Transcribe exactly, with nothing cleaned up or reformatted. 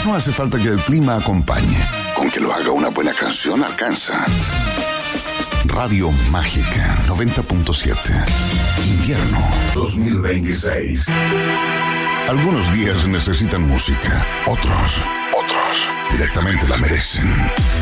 No hace falta que el clima acompañe. Con que lo haga una buena canción alcanza. Radio Mágica noventa punto siete. Invierno dos mil veintiséis. Algunos días necesitan música. Otros, otros directamente la merecen.